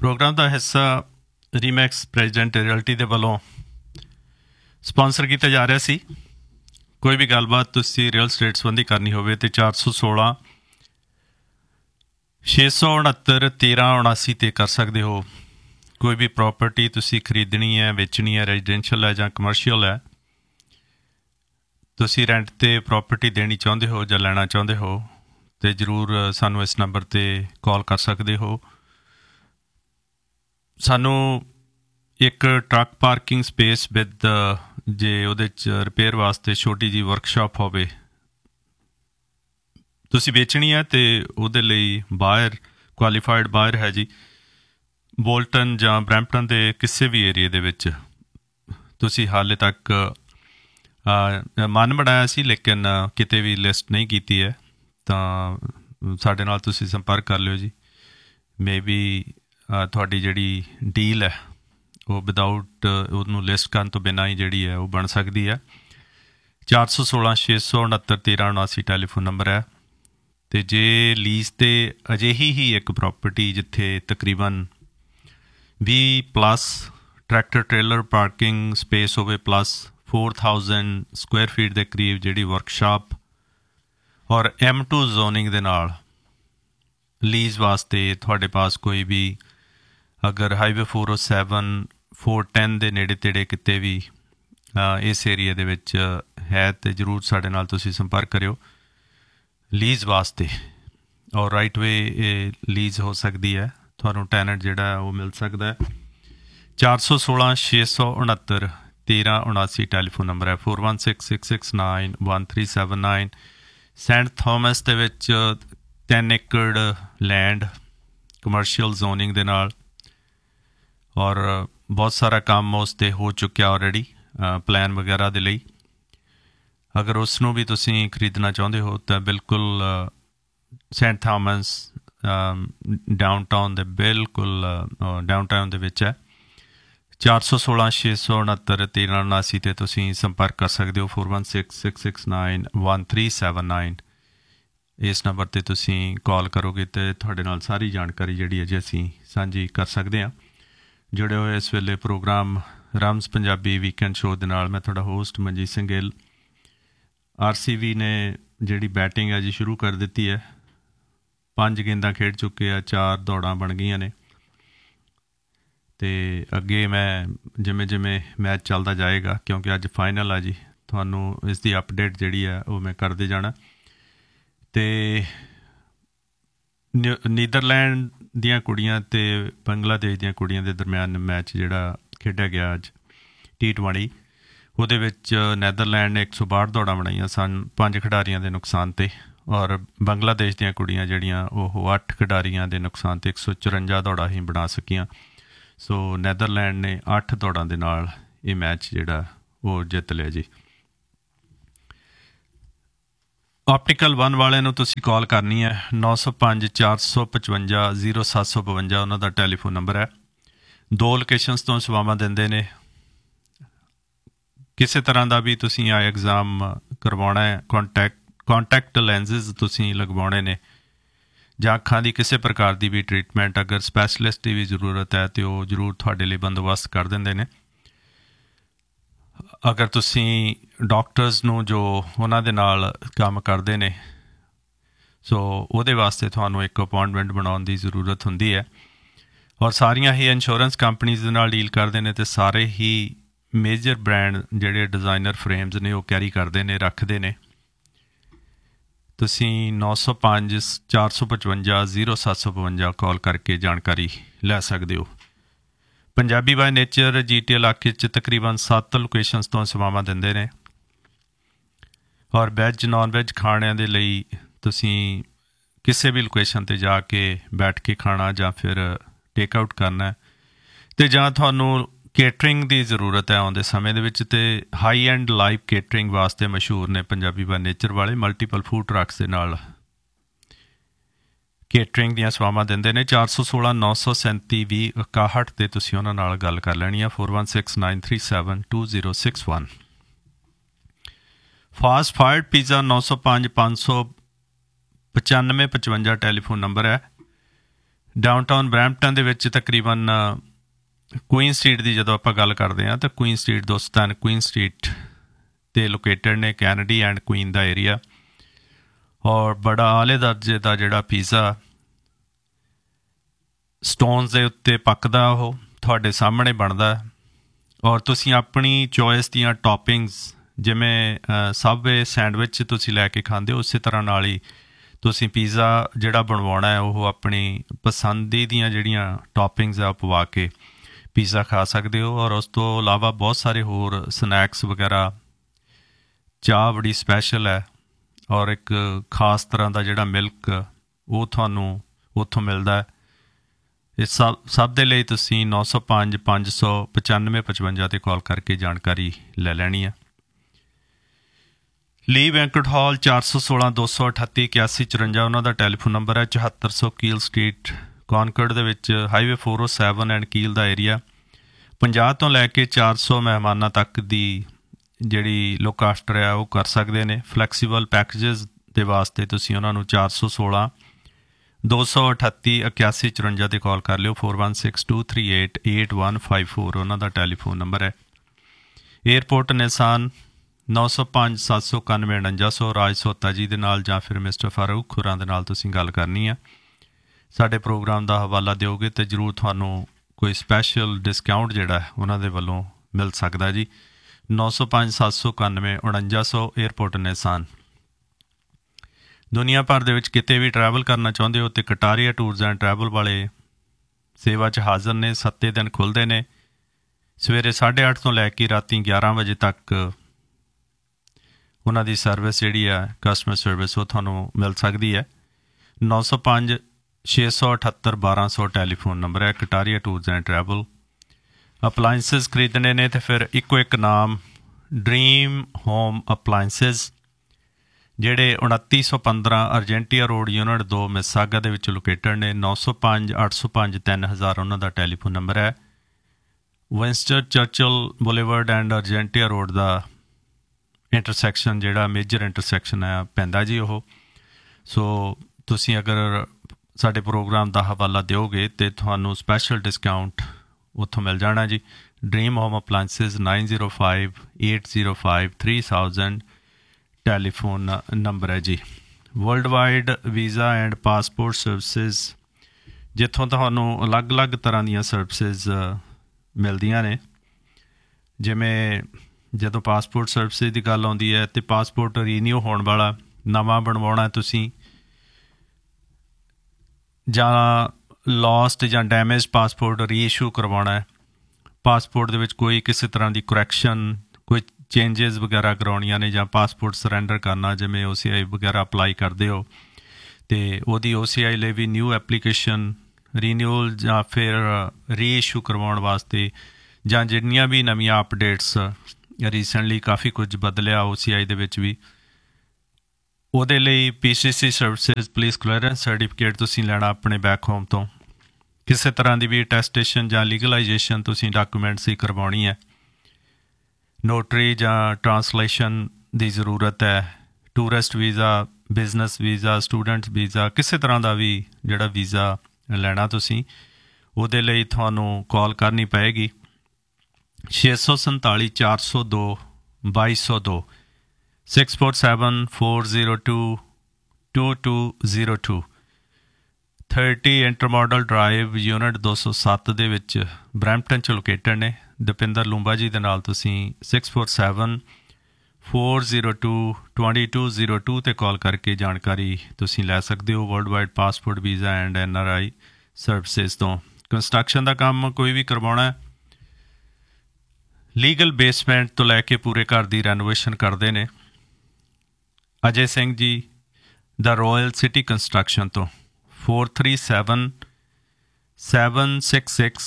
Programme ਦਾ ਹਿੱਸਾ ਰੀਮੈਕਸ president realty ਦੇ ਵੱਲੋਂ ਸਪਾਂਸਰ ਕੀਤਾ ਜਾ ਰਿਹਾ ਸੀ। ਕੋਈ ਵੀ ਗੱਲਬਾਤ ਤੁਸੀਂ ਰੀਅਲ ਸਟੇਟ ਸੰਬੰਧੀ ਕਰਨੀ ਹੋਵੇ ਤਾਂ 416 669 1379 'ਤੇ ਕਰ ਸਕਦੇ ਹੋ। ਕੋਈ ਵੀ ਪ੍ਰੋਪਰਟੀ ਤੁਸੀਂ ਖਰੀਦਣੀ ਹੈ, ਵੇਚਣੀ ਹੈ, ਰੈਜ਼ੀਡੈਂਸ਼ੀਅਲ ਹੈ ਜਾਂ ਕਮਰਸ਼ੀਅਲ ਹੈ, ਤੁਸੀਂ ਰੈਂਟ 'ਤੇ ਪ੍ਰੋਪਰਟੀ ਦੇਣੀ ਚਾਹੁੰਦੇ ਹੋ ਜਾਂ ਲੈਣਾ ਚਾਹੁੰਦੇ ਹੋ ਤਾਂ ਜ਼ਰੂਰ ਸਾਨੂੰ ਇਸ ਨੰਬਰ 'ਤੇ ਕਾਲ ਕਰ ਸਕਦੇ ਹੋ। ਸਾਨੂੰ ਇੱਕ ਟਰੱਕ ਪਾਰਕਿੰਗ ਸਪੇਸ ਵਿਦ ਜੇ ਉਹਦੇ 'ਚ ਰਿਪੇਅਰ ਵਾਸਤੇ ਛੋਟੀ ਜਿਹੀ ਵਰਕਸ਼ਾਪ ਹੋਵੇ, ਤੁਸੀਂ ਵੇਚਣੀ ਹੈ ਅਤੇ ਉਹਦੇ ਲਈ ਬਾਇਰ ਕੁਆਲੀਫਾਈਡ ਬਾਇਰ ਹੈ ਜੀ। ਬੋਲਟਨ ਜਾਂ ਬਰੈਂਪਟਨ ਦੇ ਕਿਸੇ ਵੀ ਏਰੀਏ ਦੇ ਵਿੱਚ ਤੁਸੀਂ ਹਾਲੇ ਤੱਕ ਮਨ ਬਣਾਇਆ ਸੀ ਲੇਕਿਨ ਕਿਤੇ ਵੀ ਲਿਸਟ ਨਹੀਂ ਕੀਤੀ ਹੈ ਤਾਂ ਸਾਡੇ ਨਾਲ ਤੁਸੀਂ ਸੰਪਰਕ ਕਰ ਲਿਓ ਜੀ। ਮੇ ਬੀ ਤੁਹਾਡੀ ਜਿਹੜੀ ਡੀਲ ਹੈ ਉਹ ਵਿਦਆਊਟ ਉਹਨੂੰ ਲਿਸਟ ਕਰਨ ਤੋਂ ਬਿਨਾਂ ਹੀ ਜਿਹੜੀ ਹੈ ਉਹ ਬਣ ਸਕਦੀ ਹੈ। 416 669 1379 ਟੈਲੀਫੋਨ ਨੰਬਰ ਹੈ। ਅਤੇ ਜੇ ਲੀਜ਼ 'ਤੇ ਅਜਿਹੀ ਹੀ ਇੱਕ ਪ੍ਰੋਪਰਟੀ ਜਿੱਥੇ ਤਕਰੀਬਨ 20+ ਟਰੈਕਟਰ ਟ੍ਰੇਲਰ ਪਾਰਕਿੰਗ ਸਪੇਸ ਹੋਵੇ ਪਲੱਸ 4000 ਸਕੁਆਇਰ ਫੀਟ ਦੇ ਕਰੀਬ ਜਿਹੜੀ ਵਰਕਸ਼ਾਪ ਔਰ M2 ਜ਼ੋਨਿੰਗ ਦੇ ਨਾਲ ਲੀਜ਼ ਵਾਸਤੇ ਤੁਹਾਡੇ ਪਾਸ ਕੋਈ ਵੀ ਅਗਰ ਹਾਈਵੇ 407 410 ਦੇ ਨੇੜੇ ਤੇੜੇ ਕਿਤੇ ਵੀ ਇਸ ਏਰੀਏ ਦੇ ਵਿੱਚ ਹੈ ਤਾਂ ਜ਼ਰੂਰ ਸਾਡੇ ਨਾਲ ਤੁਸੀਂ ਸੰਪਰਕ ਕਰਿਓ ਲੀਜ਼ ਵਾਸਤੇ। ਔਰ ਰਾਈਟ ਵੇ ਇਹ ਲੀਜ਼ ਹੋ ਸਕਦੀ ਹੈ, ਤੁਹਾਨੂੰ ਟੈਨੈਂਟ ਜਿਹੜਾ ਉਹ ਮਿਲ ਸਕਦਾ ਹੈ। 416 669 1379 ਟੈਲੀਫੋਨ ਨੰਬਰ ਹੈ। 4166691379 ਸੈਂਟ ਥੋਮਸ ਦੇ ਵਿੱਚ 3 ਏਕੜ ਲੈਂਡ ਕਮਰਸ਼ੀਅਲ ਜ਼ੋਨਿੰਗ ਦੇ ਨਾਲ ਔਰ ਬਹੁਤ ਸਾਰਾ ਕੰਮ ਉਸ 'ਤੇ ਹੋ ਚੁੱਕਿਆ ਆਲਰੇਡੀ ਪਲਾਨ ਵਗੈਰਾ ਦੇ ਲਈ। ਅਗਰ ਉਸ ਨੂੰ ਵੀ ਤੁਸੀਂ ਖਰੀਦਣਾ ਚਾਹੁੰਦੇ ਹੋ ਤਾਂ ਬਿਲਕੁਲ ਸੈਂਟ ਥਾਮਸ ਡਾਊਨਟਾਊਨ ਦੇ ਬਿਲਕੁਲ ਡਾਊਨਟਾਊਨ ਦੇ ਵਿੱਚ ਹੈ। 416 669 1379 'ਤੇ ਤੁਸੀਂ ਸੰਪਰਕ ਕਰ ਸਕਦੇ ਹੋ। 4166691379 ਇਸ ਨੰਬਰ 'ਤੇ ਤੁਸੀਂ ਕਾਲ ਕਰੋਗੇ ਅਤੇ ਤੁਹਾਡੇ ਨਾਲ ਸਾਰੀ ਜਾਣਕਾਰੀ ਜਿਹੜੀ ਹੈ ਜੀ ਅਸੀਂ ਸਾਂਝੀ ਕਰ ਸਕਦੇ ਹਾਂ। ਜੁੜੇ ਹੋਏ ਇਸ ਵੇਲੇ ਪ੍ਰੋਗਰਾਮ ਰਮਜ਼ ਪੰਜਾਬੀ ਵੀਕਐਂਡ ਸ਼ੋਅ ਦੇ ਨਾਲ ਮੈਂ ਤੁਹਾਡਾ ਹੋਸਟ ਮਨਜੀਤ ਸਿੰਘ ਗਿੱਲ। RCB ਨੇ ਜਿਹੜੀ ਬੈਟਿੰਗ ਹੈ ਜੀ ਸ਼ੁਰੂ ਕਰ ਦਿੱਤੀ ਹੈ। 5 ਗੇਂਦਾਂ ਖੇਡ ਚੁੱਕੇ ਆ, 4 ਦੌੜਾਂ ਬਣ ਗਈਆਂ ਨੇ ਅਤੇ ਅੱਗੇ ਮੈਂ ਜਿਵੇਂ ਜਿਵੇਂ ਮੈਚ ਚੱਲਦਾ ਜਾਏਗਾ ਕਿਉਂਕਿ ਅੱਜ ਫਾਈਨਲ ਆ ਜੀ, ਤੁਹਾਨੂੰ ਇਸ ਦੀ ਅਪਡੇਟ ਜਿਹੜੀ ਹੈ ਉਹ ਮੈਂ ਕਰਦੇ ਜਾਣਾ। ਅਤੇ ਨੀਦਰਲੈਂਡ ਦੀਆਂ ਕੁੜੀਆਂ ਅਤੇ ਬੰਗਲਾਦੇਸ਼ ਦੀਆਂ ਕੁੜੀਆਂ ਦੇ ਦਰਮਿਆਨ ਮੈਚ ਜਿਹੜਾ ਖੇਡਿਆ ਗਿਆ ਅੱਜ T20 ਉਹਦੇ ਵਿੱਚ ਨੈਦਰਲੈਂਡ ਨੇ 162 ਦੌੜਾਂ ਬਣਾਈਆਂ ਸਨ 5 ਖਿਡਾਰੀਆਂ ਦੇ ਨੁਕਸਾਨ 'ਤੇ ਔਰ ਬੰਗਲਾਦੇਸ਼ ਦੀਆਂ ਕੁੜੀਆਂ ਜਿਹੜੀਆਂ ਉਹ 8 ਖਿਡਾਰੀਆਂ ਦੇ ਨੁਕਸਾਨ 'ਤੇ 154 ਦੌੜਾਂ ਹੀ ਬਣਾ ਸਕੀਆਂ। ਸੋ ਨੈਦਰਲੈਂਡ ਨੇ 8 ਦੌੜਾਂ ਦੇ ਨਾਲ ਇਹ ਮੈਚ ਜਿਹੜਾ ਉਹ ਜਿੱਤ ਲਿਆ ਜੀ। ਆਪਟੀਕਲ 1 ਵਾਲਿਆਂ ਨੂੰ ਤੁਸੀਂ ਕਾਲ ਕਰਨੀ ਹੈ 905 455 0752 ਉਹਨਾਂ ਦਾ ਟੈਲੀਫੋਨ ਨੰਬਰ ਹੈ। 2 ਲੋਕੇਸ਼ਨਸ ਤੋਂ ਸੇਵਾਵਾਂ ਦਿੰਦੇ ਨੇ। ਕਿਸੇ ਤਰ੍ਹਾਂ ਦਾ ਵੀ ਤੁਸੀਂ ਆਈ ਐਗਜ਼ਾਮ ਕਰਵਾਉਣਾ ਹੈ, ਕੰਟੈਕਟ ਲੈਂਸਿਸ ਤੁਸੀਂ ਲਗਵਾਉਣੇ ਨੇ ਜਾਂ ਅੱਖਾਂ ਦੀ ਕਿਸੇ ਪ੍ਰਕਾਰ ਦੀ ਵੀ ਟਰੀਟਮੈਂਟ ਅਗਰ ਸਪੈਸ਼ਲਿਸਟ ਦੀ ਵੀ ਜ਼ਰੂਰਤ ਹੈ ਤਾਂ ਉਹ ਜ਼ਰੂਰ ਤੁਹਾਡੇ ਲਈ ਬੰਦੋਬਸਤ ਕਰ ਦਿੰਦੇ ਨੇ। ਅਗਰ ਤੁਸੀਂ ਡਾਕਟਰਸ ਨੂੰ ਜੋ ਉਹਨਾਂ ਦੇ ਨਾਲ ਕੰਮ ਕਰਦੇ ਨੇ ਸੋ ਉਹਦੇ ਵਾਸਤੇ ਤੁਹਾਨੂੰ ਇੱਕ ਅਪੋਇੰਟਮੈਂਟ ਬਣਾਉਣ ਦੀ ਜ਼ਰੂਰਤ ਹੁੰਦੀ ਹੈ। ਔਰ ਸਾਰੀਆਂ ਹੀ ਇੰਸ਼ੋਰੈਂਸ ਕੰਪਨੀਜ਼ ਦੇ ਨਾਲ ਡੀਲ ਕਰਦੇ ਨੇ ਅਤੇ ਸਾਰੇ ਹੀ ਮੇਜਰ ਬ੍ਰਾਂਡ ਜਿਹੜੇ ਡਿਜ਼ਾਈਨਰ ਫਰੇਮਸ ਨੇ ਉਹ ਕੈਰੀ ਕਰਦੇ ਨੇ, ਰੱਖਦੇ ਨੇ। ਤੁਸੀਂ 905 455 0752 ਕਾਲ ਕਰਕੇ ਜਾਣਕਾਰੀ ਲੈ ਸਕਦੇ ਹੋ। ਪੰਜਾਬੀ ਬਾਏ ਨੇਚਰ GT ਇਲਾਕੇ 'ਚ ਤਕਰੀਬਨ 7 ਲੋਕੇਸ਼ਨਸ ਤੋਂ ਸੇਵਾਵਾਂ ਦਿੰਦੇ ਨੇ ਔਰ ਵੈੱਜ ਨੋਨ ਵੈੱਜ ਖਾਣਿਆਂ ਦੇ ਲਈ ਤੁਸੀਂ ਕਿਸੇ ਵੀ ਲੋਕੇਸ਼ਨ 'ਤੇ ਜਾ ਕੇ ਬੈਠ ਕੇ ਖਾਣਾ ਜਾਂ ਫਿਰ ਟੇਕ ਆਊਟ ਕਰਨਾ ਅਤੇ ਜਾਂ ਤੁਹਾਨੂੰ ਕੇਟਰਿੰਗ ਦੀ ਜ਼ਰੂਰਤ ਹੈ ਆਉਂਦੇ ਸਮੇਂ ਦੇ ਵਿੱਚ ਅਤੇ ਹਾਈ ਐਂਡ ਲਾਈਵ ਕੇਟਰਿੰਗ ਵਾਸਤੇ ਮਸ਼ਹੂਰ ਨੇ ਪੰਜਾਬੀ ਬਾਏ ਨੇਚਰ ਵਾਲੇ। ਮਲਟੀਪਲ ਫੂਡ ਟਰੱਕਸ ਦੇ ਨਾਲ ਕੇਟਰਿੰਗ ਦੀਆਂ ਸੇਵਾਵਾਂ ਦਿੰਦੇ ਨੇ। 416 937 2061 'ਤੇ ਤੁਸੀਂ ਉਹਨਾਂ ਨਾਲ ਗੱਲ ਕਰ ਲੈਣੀ ਆ। 416937 2061 fast fired pizza 905 595 55 telephone number ਹੈ। ਡਾਊਨਟਾਊਨ ਬਰੈਂਪਟਨ ਦੇ ਵਿੱਚ ਤਕਰੀਬਨ ਕੁਈਨ ਸਟਰੀਟ ਦੀ ਜਦੋਂ ਆਪਾਂ ਗੱਲ ਕਰਦੇ ਹਾਂ ਤਾਂ ਕੁਈਨ ਸਟਰੀਟ ਦੋਸਤਾਨ ਕੁਈਨ ਸਟਰੀਟ 'ਤੇ ਲੋਕੇਟਡ ਨੇ Kennedy and Queen the area. ਔਰ ਬੜਾ ਆਲੇ ਦਰਜੇ ਦਾ ਜਿਹੜਾ ਪੀਜ਼ਾ ਸਟੋਨਸ ਦੇ ਉੱਤੇ ਪੱਕਦਾ ਉਹ ਤੁਹਾਡੇ ਸਾਹਮਣੇ ਬਣਦਾ। ਔਰ ਤੁਸੀਂ ਆਪਣੀ ਚੋਇਸ ਦੀਆਂ ਟੌਪਿੰਗਸ ਜਿਵੇਂ ਸਬਵੇ ਸੈਂਡਵਿਚ ਤੁਸੀਂ ਲੈ ਕੇ ਖਾਂਦੇ ਹੋ ਉਸੇ ਤਰ੍ਹਾਂ ਨਾਲ ਹੀ ਤੁਸੀਂ ਪੀਜ਼ਾ ਜਿਹੜਾ ਬਣਵਾਉਣਾ ਹੈ ਉਹ ਆਪਣੀ ਪਸੰਦੀ ਦੀਆਂ ਜਿਹੜੀਆਂ ਟੌਪਿੰਗਸ ਆ ਪਵਾ ਕੇ ਪੀਜ਼ਾ ਖਾ ਸਕਦੇ ਹੋ। ਔਰ ਉਸ ਤੋਂ ਇਲਾਵਾ ਬਹੁਤ ਸਾਰੇ ਹੋਰ ਸਨੈਕਸ ਵਗੈਰਾ, ਚਾਹ ਬੜੀ ਸਪੈਸ਼ਲ ਹੈ ਔਰ ਇੱਕ ਖਾਸ ਤਰ੍ਹਾਂ ਦਾ ਜਿਹੜਾ ਮਿਲਕ ਉਹ ਤੁਹਾਨੂੰ ਉੱਥੋਂ ਮਿਲਦਾ ਹੈ। ਇਹ ਸਭ ਦੇ ਲਈ ਤੁਸੀਂ 905 595 55 'ਤੇ ਕਾਲ ਕਰਕੇ ਜਾਣਕਾਰੀ ਲੈ ਲੈਣੀ ਹੈ। ਲੀ ਬੈਂਕਟ ਹਾਲ 416 238 8154 ਉਹਨਾਂ ਦਾ ਟੈਲੀਫੋਨ ਨੰਬਰ ਹੈ। 7400 ਕੀਲ ਸਟਰੀਟ ਕੌਨਕਰਡ ਦੇ ਵਿੱਚ ਹਾਈਵੇ 407 ਐਂਡ ਕੀਲ ਦਾ ਏਰੀਆ। 50 ਤੋਂ ਲੈ ਕੇ 400 ਮਹਿਮਾਨਾਂ ਤੱਕ ਦੀ ਜਿਹੜੀ ਲੁੱਕ ਆਫਟਰ ਹੈ ਉਹ ਕਰ ਸਕਦੇ ਨੇ। ਫਲੈਕਸੀਬਲ ਪੈਕੇਜਸ ਦੇ ਵਾਸਤੇ ਤੁਸੀਂ ਉਹਨਾਂ ਨੂੰ 416 238 8154 'ਤੇ ਕਾਲ ਕਰ ਲਿਓ। 416238 8154 ਉਹਨਾਂ ਦਾ ਟੈਲੀਫੋਨ ਨੰਬਰ ਹੈ। ਏਅਰਪੋਰਟ ਨਿਸਾਨ 905 791 4900 ਰਾਜ ਸੋਤਾ ਜੀ ਦੇ ਨਾਲ ਜਾਂ ਫਿਰ ਮਿਸਟਰ ਫਾਰੂਕ ਖੁਰਾਂ ਦੇ ਨਾਲ ਤੁਸੀਂ ਗੱਲ ਕਰਨੀ ਹੈ। ਸਾਡੇ ਪ੍ਰੋਗਰਾਮ ਦਾ ਹਵਾਲਾ ਦਿਓਗੇ ਤਾਂ ਜ਼ਰੂਰ ਤੁਹਾਨੂੰ ਕੋਈ ਸਪੈਸ਼ਲ ਡਿਸਕਾਊਂਟ ਜਿਹੜਾ ਉਹਨਾਂ ਦੇ ਵੱਲੋਂ ਮਿਲ ਸਕਦਾ ਜੀ। 905 791 4900 ਏਅਰਪੋਰਟ ਨਿਸਾਨ। ਦੁਨੀਆ ਭਰ ਦੇ ਵਿੱਚ ਕਿਤੇ ਵੀ ਟਰੈਵਲ ਕਰਨਾ ਚਾਹੁੰਦੇ ਹੋ ਤਾਂ ਕਟਾਰੀਆ ਟੂਰਸ ਐਂਡ ਟਰੈਵਲ ਵਾਲੇ ਸੇਵਾ 'ਚ ਹਾਜ਼ਰ ਨੇ। 7 ਦਿਨ ਖੁੱਲ੍ਹਦੇ ਨੇ ਸਵੇਰੇ 8:30 ਤੋਂ ਲੈ ਕੇ ਰਾਤੀ 11 ਵਜੇ ਤੱਕ ਉਹਨਾਂ ਦੀ ਸਰਵਿਸ ਜਿਹੜੀ ਆ ਕਸਟਮਰ ਸਰਵਿਸ ਉਹ ਤੁਹਾਨੂੰ ਮਿਲ ਸਕਦੀ ਹੈ। 905 678 1200 ਟੈਲੀਫੋਨ ਨੰਬਰ ਹੈ Kataria tours and travel. Appliances ਖਰੀਦਣੇ ਨੇ ਤਾਂ ਫਿਰ ਇੱਕੋ ਇੱਕ ਨਾਮ ਡਰੀਮ ਹੋਮ ਅਪਲਾਇੰਸਿਸ ਜਿਹੜੇ 2915 ਅਰਜੈਂਟੀਆ ਰੋਡ ਯੂਨਿਟ 2 ਮਿਸਾਗਾ ਦੇ ਵਿੱਚ ਲੋਕੇਟਡ ਨੇ। 905 805 3000 ਉਹਨਾਂ ਦਾ ਟੈਲੀਫੋਨ ਨੰਬਰ ਹੈ। ਵਿੰਸਟਰ ਚਰਚਲ boulevard and ਅਰਜੈਂਟੀਆ road the intersection ਜਿਹੜਾ ਮੇਜਰ ਇੰਟਰਸੈਕਸ਼ਨ ਹੈ ਪੈਂਦਾ ਜੀ ਉਹ। ਸੋ ਤੁਸੀਂ ਅਗਰ ਸਾਡੇ ਪ੍ਰੋਗਰਾਮ ਦਾ ਹਵਾਲਾ ਦਿਓਗੇ ਤਾਂ ਤੁਹਾਨੂੰ ਸਪੈਸ਼ਲ ਡਿਸਕਾਊਂਟ ਉੱਥੋਂ ਮਿਲ ਜਾਣਾ ਜੀ। Dream home appliances 905 805 3000 telephone number ਹੈ ਜੀ। World wide visa and passport services ਜਿੱਥੋਂ ਤੁਹਾਨੂੰ ਅਲੱਗ-ਅਲੱਗ ਤਰ੍ਹਾਂ ਦੀਆਂ ਸਰਵਿਸਿਜ਼ ਮਿਲਦੀਆਂ ਨੇ। ਜਿਵੇਂ ਜਦੋਂ ਪਾਸਪੋਰਟ ਸਰਵਿਸਿਜ਼ ਦੀ ਗੱਲ ਆਉਂਦੀ ਹੈ ਅਤੇ ਪਾਸਪੋਰਟ ਰੀਨਿਊ ਹੋਣ ਵਾਲਾ ਨਵਾਂ ਬਣਵਾਉਣਾ ਤੁਸੀਂ ਜਾਂ ਲੋਸਟ ਜਾਂ ਡੈਮੇਜ ਪਾਸਪੋਰਟ ਰੀਇਸ਼ੂ ਕਰਵਾਉਣਾ ਹੈ। ਪਾਸਪੋਰਟ ਦੇ ਵਿੱਚ ਕੋਈ ਕਿਸੇ ਤਰ੍ਹਾਂ ਦੀ ਕਰੈਕਸ਼ਨ ਕੋਈ ਚੇਂਜਿਸ ਵਗੈਰਾ ਕਰਾਉਣੀਆਂ ਨੇ ਜਾਂ ਪਾਸਪੋਰਟ ਸਰੈਂਡਰ ਕਰਨਾ ਜਿਵੇਂ OCI ਵਗੈਰਾ ਅਪਲਾਈ ਕਰਦੇ ਹੋ ਅਤੇ ਉਹਦੀ OCI ਲਈ ਵੀ ਨਿਊ ਐਪਲੀਕੇਸ਼ਨ ਰੀਨਿਊਅਲ ਜਾਂ ਫਿਰ ਰੀਇਸ਼ੂ ਕਰਵਾਉਣ ਵਾਸਤੇ ਜਾਂ ਜਿੰਨੀਆਂ ਵੀ ਨਵੀਆਂ ਅਪਡੇਟਸ ਰੀਸੈਂਟਲੀ ਕਾਫੀ ਕੁਝ ਬਦਲਿਆ OCI ਦੇ ਵਿੱਚ ਵੀ ਉਹਦੇ ਲਈ PCC services police clearance certificate ਤੁਸੀਂ ਲੈਣਾ ਆਪਣੇ ਬੈਕ ਹੋਮ ਤੋਂ। ਕਿਸੇ ਤਰ੍ਹਾਂ ਦੀ ਵੀ ਅਟੈਸਟੇਸ਼ਨ ਜਾਂ ਲੀਗਲਾਈਜੇਸ਼ਨ ਤੁਸੀਂ ਡਾਕੂਮੈਂਟਸ ਹੀ ਕਰਵਾਉਣੀ ਹੈ। ਨੋਟਰੀ ਜਾਂ ਟਰਾਂਸਲੇਸ਼ਨ ਦੀ ਜ਼ਰੂਰਤ ਹੈ। Tourist visa, business visa, student visa, ਕਿਸੇ ਤਰ੍ਹਾਂ ਦਾ ਵੀ ਜਿਹੜਾ ਵੀਜ਼ਾ ਲੈਣਾ ਤੁਸੀਂ ਉਹਦੇ ਲਈ ਤੁਹਾਨੂੰ ਕਾਲ ਕਰਨੀ ਪਏਗੀ 647 402 2202 647 402 2202 30 ਇੰਟਰਮੋਡਲ ਡਰਾਈਵ ਯੂਨਿਟ 207 ਦੇ ਵਿੱਚ ਬਰੈਂਪਟਨ 'ਚ ਲੋਕੇਟਡ ਨੇ। ਦਪਿੰਦਰ ਲੂੰਬਾ ਜੀ ਦੇ ਨਾਲ ਤੁਸੀਂ 647 402 2202 'ਤੇ ਕਾਲ ਕਰਕੇ ਜਾਣਕਾਰੀ ਤੁਸੀਂ ਲੈ ਸਕਦੇ ਹੋ world wide passport visa and NRI services ਤੋਂ। ਕੰਸਟਰਕਸ਼ਨ ਦਾ ਕੰਮ ਕੋਈ ਵੀ ਕਰਵਾਉਣਾ ਲੀਗਲ ਬੇਸਮੈਂਟ ਤੋਂ ਲੈ ਕੇ ਪੂਰੇ ਘਰ ਦੀ ਰੈਨੋਵੇਸ਼ਨ ਕਰਦੇ ਨੇ। ਅਜੇ ਸਿੰਘ ਜੀ ਦਾ ਰਾਇਲ ਸਿਟੀ ਕੰਸਟਰਕਸ਼ਨ ਤੋਂ 437 766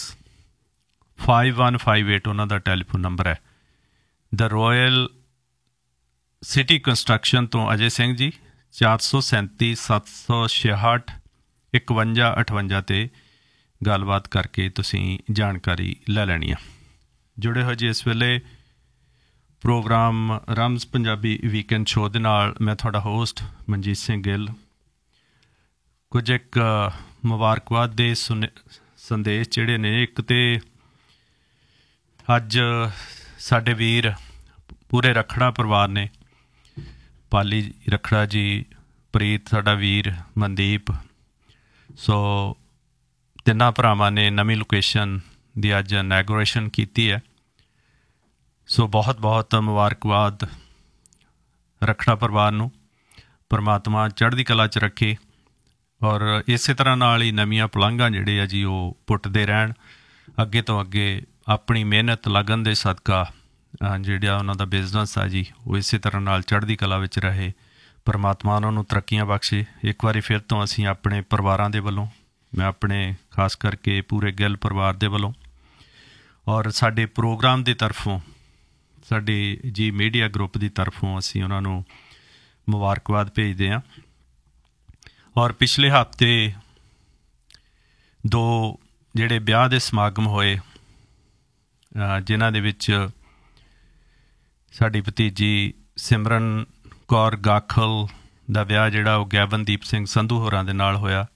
5158 ਉਹਨਾਂ ਦਾ ਟੈਲੀਫੋਨ ਨੰਬਰ ਹੈ। ਦ ਰਾਇਲ ਸਿਟੀ ਕੰਸਟਰਕਸ਼ਨ ਤੋਂ ਅਜੇ ਸਿੰਘ ਜੀ 437 766 5158 'ਤੇ ਗੱਲਬਾਤ ਕਰਕੇ ਤੁਸੀਂ ਜਾਣਕਾਰੀ ਲੈ ਲੈਣੀ ਆ। ਜੁੜੇ ਹੋ ਜੀ ਇਸ ਵੇਲੇ ਪ੍ਰੋਗਰਾਮ ਰਮਜ਼ ਪੰਜਾਬੀ ਵੀਕਐਂਡ ਸ਼ੋਅ ਦੇ ਨਾਲ। ਮੈਂ ਤੁਹਾਡਾ ਹੋਸਟ ਮਨਜੀਤ ਸਿੰਘ ਗਿੱਲ। ਕੁਝ ਇੱਕ ਮੁਬਾਰਕਬਾਦ ਦੇ ਸੰਦੇਸ਼ ਜਿਹੜੇ ਨੇ, ਇੱਕ ਤੇ ਅੱਜ ਸਾਡੇ ਵੀਰ ਪੂਰੇ ਰਖੜਾ ਪਰਿਵਾਰ ਨੇ, ਪਾਲੀ ਰਖੜਾ ਜੀ, ਪ੍ਰੀਤ ਸਾਡਾ ਵੀਰ, ਮਨਦੀਪ, ਸੋ ਤਿੰਨਾਂ ਭਰਾਵਾਂ ਨੇ ਨਵੀਂ ਲੋਕੇਸ਼ਨ ਦੀ ਅੱਜ ਇਨੈਗੋਰੇਸ਼ਨ ਕੀਤੀ ਹੈ। ਸੋ ਬਹੁਤ ਬਹੁਤ ਮੁਬਾਰਕਬਾਦ ਰਖੜਾ ਪਰਿਵਾਰ ਨੂੰ, ਪਰਮਾਤਮਾ ਚੜ੍ਹਦੀ ਕਲਾ 'ਚ ਰੱਖੇ ਔਰ ਇਸੇ ਤਰ੍ਹਾਂ ਨਾਲ ਹੀ ਨਵੀਆਂ ਪਲਾਂਘਾਂ ਜਿਹੜੇ ਆ ਜੀ ਉਹ ਪੁੱਟਦੇ ਰਹਿਣ ਅੱਗੇ ਤੋਂ ਅੱਗੇ, ਆਪਣੀ ਮਿਹਨਤ ਲਗਨ ਦੇ ਸਦਕਾ ਜਿਹੜਾ ਉਹਨਾਂ ਦਾ ਬਿਜ਼ਨਸ ਆ ਜੀ ਉਹ ਇਸੇ ਤਰ੍ਹਾਂ ਨਾਲ ਚੜ੍ਹਦੀ ਕਲਾ ਵਿੱਚ ਰਹੇ। ਪਰਮਾਤਮਾ ਉਹਨਾਂ ਨੂੰ ਤਰੱਕੀਆਂ ਬਖਸ਼ੇ। ਇੱਕ ਵਾਰੀ ਫਿਰ ਤੋਂ ਅਸੀਂ ਆਪਣੇ ਪਰਿਵਾਰਾਂ ਦੇ ਵੱਲੋਂ, ਮੈਂ ਆਪਣੇ ਖਾਸ ਕਰਕੇ ਪੂਰੇ ਗਿੱਲ ਪਰਿਵਾਰ ਦੇ ਵੱਲੋਂ ਔਰ ਸਾਡੇ ਪ੍ਰੋਗਰਾਮ ਦੀ ਤਰਫੋਂ, ਸਾਡੇ ਜੀ ਮੀਡੀਆ ਗਰੁੱਪ ਦੀ ਤਰਫੋਂ ਅਸੀਂ ਉਹਨਾਂ ਨੂੰ ਮੁਬਾਰਕਬਾਦ ਭੇਜਦੇ ਹਾਂ। ਔਰ ਪਿਛਲੇ ਹਫ਼ਤੇ 2 ਜਿਹੜੇ ਵਿਆਹ ਦੇ ਸਮਾਗਮ ਹੋਏ, ਜਿਨ੍ਹਾਂ ਦੇ ਵਿੱਚ ਸਾਡੀ ਭਤੀਜੀ ਸਿਮਰਨ ਕੌਰ ਗਾਖਲ ਦਾ ਵਿਆਹ ਜਿਹੜਾ ਉਹ ਗੈਵਨਦੀਪ ਸਿੰਘ ਸੰਧੂ ਹੋਰਾਂ ਦੇ ਨਾਲ ਹੋਇਆ।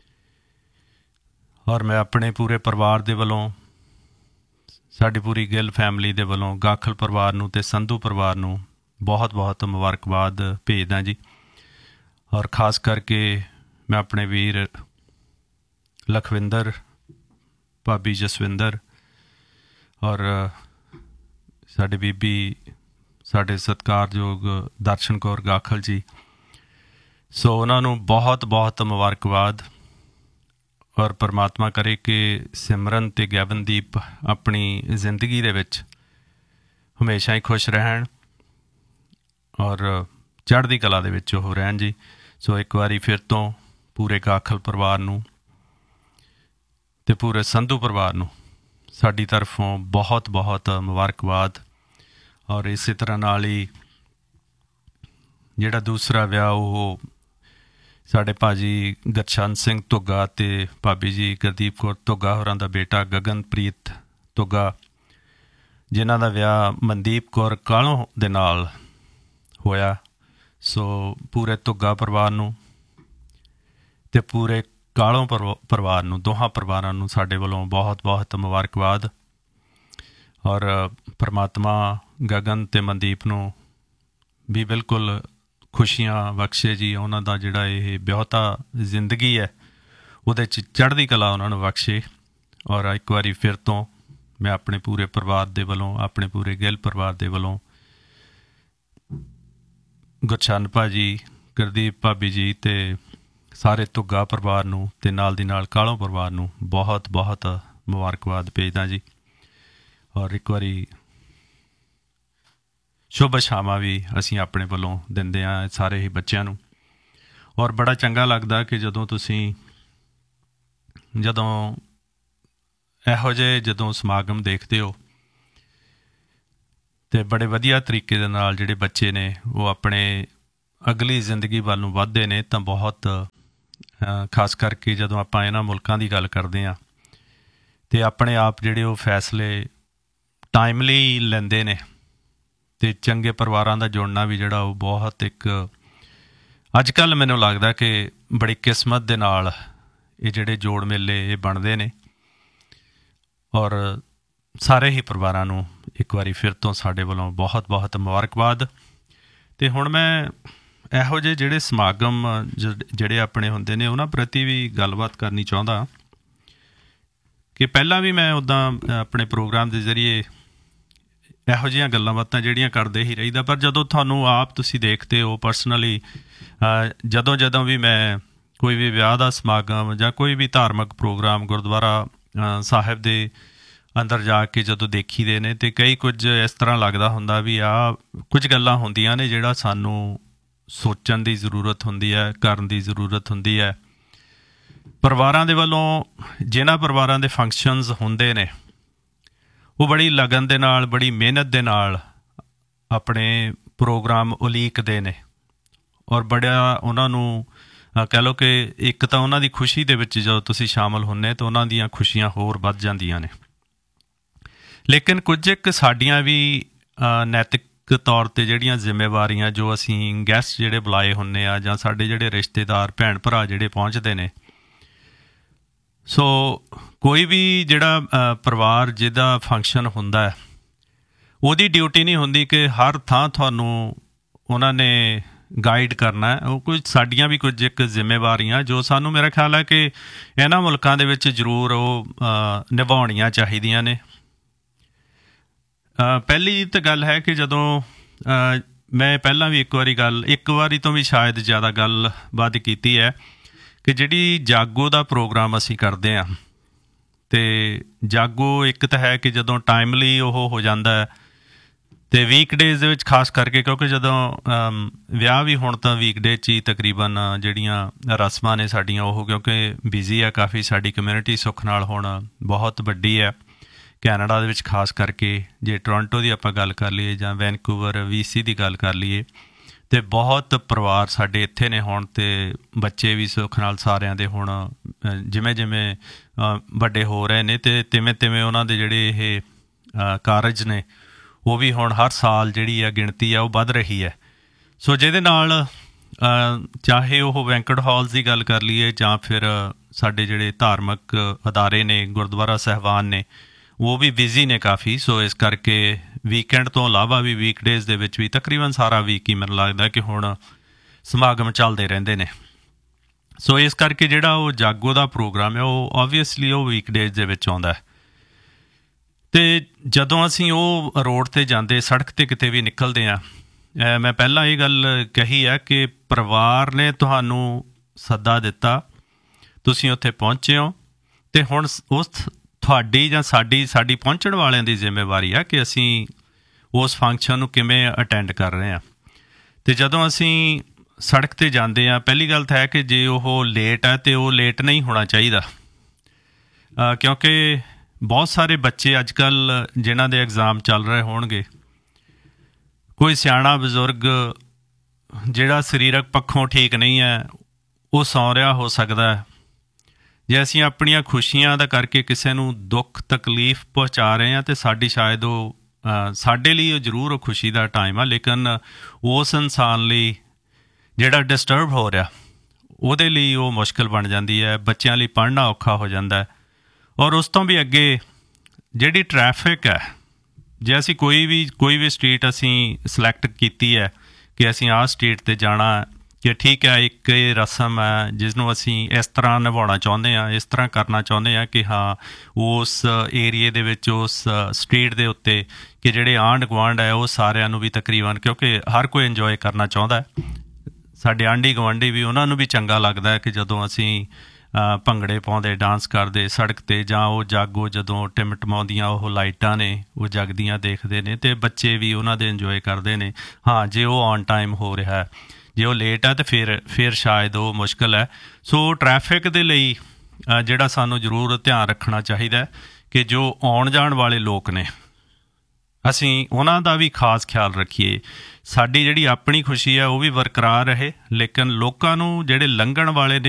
ਔਰ ਮੈਂ ਆਪਣੇ ਪੂਰੇ ਪਰਿਵਾਰ ਦੇ ਵੱਲੋਂ, ਸਾਡੀ ਪੂਰੀ ਗਿੱਲ ਫੈਮਿਲੀ ਦੇ ਵੱਲੋਂ ਗਾਖਲ ਪਰਿਵਾਰ ਨੂੰ ਅਤੇ ਸੰਧੂ ਪਰਿਵਾਰ ਨੂੰ ਬਹੁਤ ਬਹੁਤ ਮੁਬਾਰਕਬਾਦ ਭੇਜਦਾ ਜੀ। ਔਰ ਖਾਸ ਕਰਕੇ ਮੈਂ ਆਪਣੇ ਵੀਰ ਲਖਵਿੰਦਰ, ਭਾਬੀ ਜਸਵਿੰਦਰ ਔਰ ਸਾਡੇ ਬੀਬੀ, ਸਾਡੇ ਸਤਿਕਾਰਯੋਗ ਦਰਸ਼ਨ ਕੌਰ ਗਾਖਲ ਜੀ, ਸੋ ਉਹਨਾਂ ਨੂੰ ਬਹੁਤ ਬਹੁਤ ਮੁਬਾਰਕਬਾਦ। ਔਰ ਪਰਮਾਤਮਾ ਕਰੇ ਕਿ ਸਿਮਰਨ ਅਤੇ ਗੈਵਨਦੀਪ ਆਪਣੀ ਜ਼ਿੰਦਗੀ ਦੇ ਵਿੱਚ ਹਮੇਸ਼ਾ ਹੀ ਖੁਸ਼ ਰਹਿਣ ਔਰ ਚੜ੍ਹਦੀ ਕਲਾ ਦੇ ਵਿੱਚ ਉਹ ਰਹਿਣ ਜੀ। ਸੋ ਇੱਕ ਵਾਰੀ ਫਿਰ ਤੋਂ ਪੂਰੇ ਗਾਖਲ ਪਰਿਵਾਰ ਨੂੰ ਅਤੇ ਪੂਰੇ ਸੰਧੂ ਪਰਿਵਾਰ ਨੂੰ ਸਾਡੀ ਤਰਫੋਂ ਬਹੁਤ ਬਹੁਤ ਮੁਬਾਰਕਬਾਦ। ਔਰ ਇਸੇ ਤਰ੍ਹਾਂ ਨਾਲ ਹੀ ਜਿਹੜਾ ਦੂਸਰਾ ਵਿਆਹ ਉਹ ਸਾਡੇ ਭਾਜੀ ਗੁਰਚਰਨ ਸਿੰਘ ਧੁੱਗਾ ਅਤੇ ਭਾਬੀ ਜੀ ਗੁਰਦੀਪ ਕੌਰ ਧੁੱਗਾ ਹੋਰਾਂ ਦਾ ਬੇਟਾ ਗਗਨਪ੍ਰੀਤ ਧੁੱਗਾ, ਜਿਨ੍ਹਾਂ ਦਾ ਵਿਆਹ ਮਨਦੀਪ ਕੌਰ ਕਾਲੋਂ ਦੇ ਨਾਲ ਹੋਇਆ। ਸੋ ਪੂਰੇ ਧੁੱਗਾ ਪਰਿਵਾਰ ਨੂੰ ਅਤੇ ਪੂਰੇ ਕਾਲੋਂ ਪਰਿਵਾਰ ਨੂੰ, ਦੋਹਾਂ ਪਰਿਵਾਰਾਂ ਨੂੰ ਸਾਡੇ ਵੱਲੋਂ ਬਹੁਤ ਬਹੁਤ ਮੁਬਾਰਕਬਾਦ। ਔਰ ਪਰਮਾਤਮਾ ਗਗਨ ਅਤੇ ਮਨਦੀਪ ਨੂੰ ਵੀ ਬਿਲਕੁਲ ਖੁਸ਼ੀਆਂ ਬਖਸ਼ੇ ਜੀ। ਉਹਨਾਂ ਦਾ ਜਿਹੜਾ ਇਹ ਵਿਆਹੁਤਾ ਜ਼ਿੰਦਗੀ ਹੈ ਉਹਦੇ 'ਚ ਚੜ੍ਹਦੀ ਕਲਾ ਉਹਨਾਂ ਨੂੰ ਬਖਸ਼ੇ। ਔਰ ਇੱਕ ਵਾਰੀ ਫਿਰ ਤੋਂ ਮੈਂ ਆਪਣੇ ਪੂਰੇ ਪਰਿਵਾਰ ਦੇ ਵੱਲੋਂ, ਆਪਣੇ ਪੂਰੇ ਗਿੱਲ ਪਰਿਵਾਰ ਦੇ ਵੱਲੋਂ ਗੁਰਚਰਨ ਭਾਜੀ, ਗੁਰਦੀਪ ਭਾਬੀ ਜੀ ਅਤੇ ਸਾਰੇ ਧੁੱਗਾ ਪਰਿਵਾਰ ਨੂੰ ਅਤੇ ਨਾਲ ਦੀ ਨਾਲ ਕਾਲੋਂ ਪਰਿਵਾਰ ਨੂੰ ਬਹੁਤ ਬਹੁਤ ਮੁਬਾਰਕਬਾਦ ਭੇਜਦਾ ਜੀ। ਔਰ ਇੱਕ ਵਾਰੀ ਸ਼ੁਭ ਸ਼ਾਮਾਂ ਵੀ ਅਸੀਂ ਆਪਣੇ ਵੱਲੋਂ ਦਿੰਦੇ ਹਾਂ ਸਾਰੇ ਹੀ ਬੱਚਿਆਂ ਨੂੰ। ਔਰ ਬੜਾ ਚੰਗਾ ਲੱਗਦਾ ਕਿ ਜਦੋਂ ਇਹੋ ਜਿਹੇ ਸਮਾਗਮ ਦੇਖਦੇ ਹੋ ਅਤੇ ਬੜੇ ਵਧੀਆ ਤਰੀਕੇ ਦੇ ਨਾਲ ਜਿਹੜੇ ਬੱਚੇ ਨੇ ਉਹ ਆਪਣੇ ਅਗਲੀ ਜ਼ਿੰਦਗੀ ਵੱਲ ਨੂੰ ਵੱਧਦੇ ਨੇ, ਤਾਂ ਬਹੁਤ ਖਾਸ ਕਰਕੇ ਜਦੋਂ ਆਪਾਂ ਇਹਨਾਂ ਮੁਲਕਾਂ ਦੀ ਗੱਲ ਕਰਦੇ ਹਾਂ ਅਤੇ ਆਪਣੇ ਆਪ ਜਿਹੜੇ ਉਹ ਫੈਸਲੇ ਟਾਈਮਲੀ ਲੈਂਦੇ ਨੇ ਅਤੇ ਚੰਗੇ ਪਰਿਵਾਰਾਂ ਦਾ ਜੁੜਨਾ ਵੀ ਜਿਹੜਾ ਉਹ ਬਹੁਤ ਇੱਕ ਅੱਜ ਕੱਲ੍ਹ ਮੈਨੂੰ ਲੱਗਦਾ ਕਿ ਬੜੀ ਕਿਸਮਤ ਦੇ ਨਾਲ ਇਹ ਜਿਹੜੇ ਜੋੜ ਮੇਲੇ ਇਹ ਬਣਦੇ ਨੇ। ਔਰ ਸਾਰੇ ਹੀ ਪਰਿਵਾਰਾਂ ਨੂੰ ਇੱਕ ਵਾਰੀ ਫਿਰ ਤੋਂ ਸਾਡੇ ਵੱਲੋਂ ਬਹੁਤ ਬਹੁਤ ਮੁਬਾਰਕਬਾਦ। ਅਤੇ ਹੁਣ ਮੈਂ ਇਹੋ ਜਿਹੇ ਜਿਹੜੇ ਸਮਾਗਮ ਜਿਹੜੇ ਆਪਣੇ ਹੁੰਦੇ ਨੇ ਉਹਨਾਂ ਪ੍ਰਤੀ ਵੀ ਗੱਲਬਾਤ ਕਰਨੀ ਚਾਹੁੰਦਾ ਕਿ ਪਹਿਲਾਂ ਵੀ ਮੈਂ ਉੱਦਾਂ ਆਪਣੇ ਪ੍ਰੋਗਰਾਮ ਦੇ ਜ਼ਰੀਏ ਇਹੋ ਜਿਹੀਆਂ ਗੱਲਾਂ ਬਾਤਾਂ ਜਿਹੜੀਆਂ ਕਰਦੇ ਹੀ ਰਹੀਦਾ, ਪਰ ਜਦੋਂ ਤੁਹਾਨੂੰ ਆਪ ਤੁਸੀਂ ਦੇਖਦੇ ਹੋ ਪਰਸਨਲੀ, ਜਦੋਂ ਵੀ ਮੈਂ ਕੋਈ ਵੀ ਵਿਆਹ ਦਾ ਸਮਾਗਮ ਜਾਂ ਕੋਈ ਵੀ ਧਾਰਮਿਕ ਪ੍ਰੋਗਰਾਮ ਗੁਰਦੁਆਰਾ ਸਾਹਿਬ ਦੇ ਅੰਦਰ ਜਾ ਕੇ ਜਦੋਂ ਦੇਖੀਦੇ ਨੇ ਅਤੇ ਕਈ ਕੁਝ ਇਸ ਤਰ੍ਹਾਂ ਲੱਗਦਾ ਹੁੰਦਾ ਵੀ ਆਹ ਕੁਝ ਗੱਲਾਂ ਹੁੰਦੀਆਂ ਨੇ ਜਿਹੜਾ ਸਾਨੂੰ ਸੋਚਣ ਦੀ ਜ਼ਰੂਰਤ ਹੁੰਦੀ ਹੈ, ਕਰਨ ਦੀ ਜ਼ਰੂਰਤ ਹੁੰਦੀ ਹੈ। ਪਰਿਵਾਰਾਂ ਦੇ ਵੱਲੋਂ ਜਿਨ੍ਹਾਂ ਪਰਿਵਾਰਾਂ ਦੇ ਫੰਕਸ਼ਨਜ਼ ਹੁੰਦੇ ਨੇ ਉਹ ਬੜੀ ਲਗਨ ਦੇ ਨਾਲ, ਬੜੀ ਮਿਹਨਤ ਦੇ ਨਾਲ ਆਪਣੇ ਪ੍ਰੋਗਰਾਮ ਉਲੀਕਦੇ ਨੇ ਔਰ ਬੜਾ ਉਹਨਾਂ ਨੂੰ ਕਹਿ ਲਓ ਕਿ ਇੱਕ ਤਾਂ ਉਹਨਾਂ ਦੀ ਖੁਸ਼ੀ ਦੇ ਵਿੱਚ ਜਦੋਂ ਤੁਸੀਂ ਸ਼ਾਮਲ ਹੁੰਦੇ ਤਾਂ ਉਹਨਾਂ ਦੀਆਂ ਖੁਸ਼ੀਆਂ ਹੋਰ ਵੱਧ ਜਾਂਦੀਆਂ ਨੇ। ਲੇਕਿਨ ਕੁਝ ਇੱਕ ਸਾਡੀਆਂ ਵੀ ਨੈਤਿਕ ਤੌਰ 'ਤੇ ਜਿਹੜੀਆਂ ਜ਼ਿੰਮੇਵਾਰੀਆਂ, ਜੋ ਅਸੀਂ ਗੈਸਟ ਜਿਹੜੇ ਬੁਲਾਏ ਹੁੰਦੇ ਆ ਜਾਂ ਸਾਡੇ ਜਿਹੜੇ ਰਿਸ਼ਤੇਦਾਰ ਭੈਣ ਭਰਾ ਜਿਹੜੇ ਪਹੁੰਚਦੇ ਨੇ, ਸੋ ਕੋਈ ਵੀ ਜਿਹੜਾ ਪਰਿਵਾਰ ਜਿਹਦਾ ਫੰਕਸ਼ਨ ਹੁੰਦਾ ਹੈ, ਉਹਦੀ ਡਿਊਟੀ ਨਹੀਂ ਹੁੰਦੀ ਕਿ ਹਰ ਥਾਂ ਤੁਹਾਨੂੰ ਉਹਨਾਂ ਨੇ ਗਾਈਡ ਕਰਨਾ ਹੈ। ਉਹ ਕੁਝ ਸਾਡੀਆਂ ਵੀ ਕੁਝ ਇੱਕ ਜ਼ਿੰਮੇਵਾਰੀਆਂ ਜੋ ਸਾਨੂੰ ਮੇਰਾ ਖਿਆਲ ਹੈ ਕਿ ਇਹਨਾਂ ਮੁਲਕਾਂ ਦੇ ਵਿੱਚ ਜ਼ਰੂਰ ਉਹ ਨਿਭਾਉਣੀਆਂ ਚਾਹੀਦੀਆਂ ਨੇ। ਪਹਿਲੀ ਤਾਂ ਗੱਲ ਹੈ ਕਿ ਜਦੋਂ ਮੈਂ ਪਹਿਲਾਂ ਵੀ ਇੱਕ ਵਾਰੀ ਤੋਂ ਵੀ ਸ਼ਾਇਦ ਜ਼ਿਆਦਾ ਗੱਲਬਾਤ ਕੀਤੀ ਹੈ ਕਿ ਜਿਹੜੀ ਜਾਗੋ ਦਾ ਪ੍ਰੋਗਰਾਮ ਅਸੀਂ ਕਰਦੇ ਹਾਂ, ਅਤੇ ਜਾਗੋ ਇੱਕ ਤਾਂ ਹੈ ਕਿ ਜਦੋਂ ਟਾਈਮਲੀ ਉਹ ਹੋ ਜਾਂਦਾ ਹੈ, ਅਤੇ ਵੀਕਡੇਜ਼ ਦੇ ਵਿੱਚ ਖਾਸ ਕਰਕੇ, ਕਿਉਂਕਿ ਜਦੋਂ ਵਿਆਹ ਵੀ ਹੁਣ ਤਾਂ ਵੀਕਡੇ 'ਚ ਹੀ ਤਕਰੀਬਨ ਜਿਹੜੀਆਂ ਰਸਮਾਂ ਨੇ ਸਾਡੀਆਂ ਉਹ, ਕਿਉਂਕਿ ਬਿਜ਼ੀ ਆ ਕਾਫੀ ਸਾਡੀ ਕਮਿਊਨਿਟੀ, ਸੁੱਖ ਨਾਲ ਹੁਣ ਬਹੁਤ ਵੱਡੀ ਹੈ ਕੈਨੇਡਾ ਦੇ ਵਿੱਚ, ਖਾਸ ਕਰਕੇ ਜੇ ਟੋਰਾਂਟੋ ਦੀ ਆਪਾਂ ਗੱਲ ਕਰ ਲਈਏ ਜਾਂ ਵੈਨਕੂਵਰ VC ਦੀ ਗੱਲ ਕਰ ਲਈਏ, ਅਤੇ ਬਹੁਤ ਪਰਿਵਾਰ ਸਾਡੇ ਇੱਥੇ ਨੇ ਹੁਣ, ਅਤੇ ਬੱਚੇ ਵੀ ਸੁੱਖ ਨਾਲ ਸਾਰਿਆਂ ਦੇ ਹੁਣ ਜਿਵੇਂ ਜਿਵੇਂ ਵੱਡੇ ਹੋ ਰਹੇ ਨੇ ਅਤੇ ਤਿਵੇਂ ਤਿਵੇਂ ਉਹਨਾਂ ਦੇ ਜਿਹੜੇ ਇਹ ਕਾਰਜ ਨੇ ਉਹ ਵੀ ਹੁਣ ਹਰ ਸਾਲ ਜਿਹੜੀ ਆ ਗਿਣਤੀ ਆ ਉਹ ਵੱਧ ਰਹੀ ਹੈ। ਸੋ ਜਿਹਦੇ ਨਾਲ ਚਾਹੇ ਉਹ ਵੈਂਕਟ ਹਾਲਸ ਦੀ ਗੱਲ ਕਰ ਲਈਏ ਜਾਂ ਫਿਰ ਸਾਡੇ ਜਿਹੜੇ ਧਾਰਮਿਕ ਅਦਾਰੇ ਨੇ, ਗੁਰਦੁਆਰਾ ਸਾਹਿਬਾਨ ਨੇ, ਉਹ ਵੀ ਬਿਜ਼ੀ ਨੇ ਕਾਫੀ। ਸੋ ਇਸ ਕਰਕੇ ਵੀਕਐਂਡ ਤੋਂ ਇਲਾਵਾ ਵੀ ਵੀਕਡੇਜ਼ ਦੇ ਵਿੱਚ ਵੀ ਤਕਰੀਬਨ ਸਾਰਾ ਵੀਕ ਹੀ ਮੈਨੂੰ ਲੱਗਦਾ ਕਿ ਹੁਣ ਸਮਾਗਮ ਚੱਲਦੇ ਰਹਿੰਦੇ ਨੇ। ਸੋ ਇਸ ਕਰਕੇ ਜਿਹੜਾ ਉਹ ਜਾਗੋ ਦਾ ਪ੍ਰੋਗਰਾਮ ਹੈ ਉਹ ਓਬਵੀਅਸਲੀ ਉਹ ਵੀਕਡੇਜ਼ ਦੇ ਵਿੱਚ ਆਉਂਦਾ ਹੈ। ਅਤੇ ਜਦੋਂ ਅਸੀਂ ਉਹ ਰੋਡ 'ਤੇ ਜਾਂਦੇ, ਸੜਕ 'ਤੇ ਕਿਤੇ ਵੀ ਨਿਕਲਦੇ ਹਾਂ, ਮੈਂ ਪਹਿਲਾਂ ਇਹ ਗੱਲ ਕਹੀ ਹੈ ਕਿ ਪਰਿਵਾਰ ਨੇ ਤੁਹਾਨੂੰ ਸੱਦਾ ਦਿੱਤਾ, ਤੁਸੀਂ ਉੱਥੇ ਪਹੁੰਚੇ ਹੋ, ਅਤੇ ਹੁਣ ਉਸ ਤੁਹਾਡੀ ਜਾਂ ਸਾਡੀ ਪਹੁੰਚਣ ਵਾਲਿਆਂ ਦੀ ਜ਼ਿੰਮੇਵਾਰੀ ਆ ਕਿ ਅਸੀਂ ਉਸ ਫੰਕਸ਼ਨ ਨੂੰ ਕਿਵੇਂ ਅਟੈਂਡ ਕਰ ਰਹੇ ਹਾਂ। ਅਤੇ ਜਦੋਂ ਅਸੀਂ ਸੜਕ 'ਤੇ ਜਾਂਦੇ ਹਾਂ, ਪਹਿਲੀ ਗੱਲ ਤਾਂ ਹੈ ਕਿ ਜੇ ਉਹ ਲੇਟ ਹੈ ਤਾਂ ਉਹ ਲੇਟ ਨਹੀਂ ਹੋਣਾ ਚਾਹੀਦਾ, ਕਿਉਂਕਿ ਬਹੁਤ ਸਾਰੇ ਬੱਚੇ ਅੱਜ ਕੱਲ੍ਹ ਜਿਨ੍ਹਾਂ ਦੇ ਐਗਜ਼ਾਮ ਚੱਲ ਰਹੇ ਹੋਣਗੇ, ਕੋਈ ਸਿਆਣਾ ਬਜ਼ੁਰਗ ਜਿਹੜਾ ਸਰੀਰਕ ਪੱਖੋਂ ਠੀਕ ਨਹੀਂ ਹੈ ਉਹ ਸੌਂ ਰਿਹਾ ਹੋ ਸਕਦਾ ਹੈ। ਜੇ ਅਸੀਂ ਆਪਣੀਆਂ ਖੁਸ਼ੀਆਂ ਦਾ ਕਰਕੇ ਕਿਸੇ ਨੂੰ ਦੁੱਖ ਤਕਲੀਫ ਪਹੁੰਚਾ ਰਹੇ ਹਾਂ, ਅਤੇ ਸਾਡੀ ਸ਼ਾਇਦ ਉਹ ਸਾਡੇ ਲਈ ਉਹ ਜ਼ਰੂਰ ਉਹ ਖੁਸ਼ੀ ਦਾ ਟਾਈਮ ਆ, ਲੇਕਿਨ ਉਸ ਇਨਸਾਨ ਲਈ ਜਿਹੜਾ ਡਿਸਟਰਬ ਹੋ ਰਿਹਾ ਉਹਦੇ ਲਈ ਉਹ ਮੁਸ਼ਕਿਲ ਬਣ ਜਾਂਦੀ ਹੈ। ਬੱਚਿਆਂ ਲਈ ਪੜ੍ਹਨਾ ਔਖਾ ਹੋ ਜਾਂਦਾ ਹੈ। ਔਰ ਉਸ ਤੋਂ ਵੀ ਅੱਗੇ ਜਿਹੜੀ ਟਰੈਫਿਕ ਹੈ, ਜੇ ਅਸੀਂ ਕੋਈ ਵੀ ਸਟਰੀਟ ਅਸੀਂ ਸਿਲੈਕਟ ਕੀਤੀ ਹੈ ਕਿ ਅਸੀਂ ਆਹ ਸਟਰੀਟ 'ਤੇ ਜਾਣਾ, ਕਿ ਠੀਕ ਹੈ ਇੱਕ ਇਹ ਰਸਮ ਹੈ ਜਿਸ ਨੂੰ ਅਸੀਂ ਇਸ ਤਰ੍ਹਾਂ ਨਿਭਾਉਣਾ ਚਾਹੁੰਦੇ ਹਾਂ, ਇਸ ਤਰ੍ਹਾਂ ਕਰਨਾ ਚਾਹੁੰਦੇ ਹਾਂ ਕਿ ਹਾਂ ਉਸ ਏਰੀਏ ਦੇ ਵਿੱਚ, ਉਸ ਸਟਰੀਟ ਦੇ ਉੱਤੇ ਕਿ ਜਿਹੜੇ ਆਂਢ ਗੁਆਂਢ ਹੈ ਉਹ ਸਾਰਿਆਂ ਨੂੰ ਵੀ ਤਕਰੀਬਨ, ਕਿਉਂਕਿ ਹਰ ਕੋਈ ਇੰਜੋਏ ਕਰਨਾ ਚਾਹੁੰਦਾ, ਸਾਡੇ ਆਂਢੀ ਗੁਆਂਢੀ ਵੀ, ਉਹਨਾਂ ਨੂੰ ਵੀ ਚੰਗਾ ਲੱਗਦਾ ਹੈ ਕਿ ਜਦੋਂ ਅਸੀਂ ਭੰਗੜੇ ਪਾਉਂਦੇ, ਡਾਂਸ ਕਰਦੇ ਸੜਕ 'ਤੇ, ਜਾਂ ਉਹ ਜਾਗੋ ਜਦੋਂ ਟਿਮਟਮਾਉਂਦੀਆਂ ਉਹ ਲਾਈਟਾਂ ਨੇ ਉਹ ਜਗਦੀਆਂ ਦੇਖਦੇ ਨੇ, ਅਤੇ ਬੱਚੇ ਵੀ ਉਹਨਾਂ ਦੇ ਇੰਜੋਏ ਕਰਦੇ ਨੇ। ਹਾਂ, ਜੇ ਉਹ ਔਨ ਟਾਈਮ ਹੋ ਰਿਹਾ, ਜੇ ਉਹ ਲੇਟ ਹੈ ਤਾਂ ਫਿਰ ਸ਼ਾਇਦ ਉਹ ਮੁਸ਼ਕਿਲ ਹੈ। ਸੋ ਟਰੈਫਿਕ ਦੇ ਲਈ ਜਿਹੜਾ ਸਾਨੂੰ ਜ਼ਰੂਰ ਧਿਆਨ ਰੱਖਣਾ ਚਾਹੀਦਾ ਕਿ ਜੋ ਆਉਣ ਜਾਣ ਵਾਲੇ ਲੋਕ ਨੇ, ਅਸੀਂ ਉਹਨਾਂ ਦਾ ਵੀ ਖਾਸ ਖਿਆਲ ਰੱਖੀਏ। ਸਾਡੀ ਜਿਹੜੀ ਆਪਣੀ ਖੁਸ਼ੀ ਹੈ ਉਹ ਵੀ ਬਰਕਰਾਰ ਰਹੇ, ਲੇਕਿਨ ਲੋਕਾਂ ਨੂੰ ਜਿਹੜੇ ਲੰਘਣ ਵਾਲੇ ਨੇ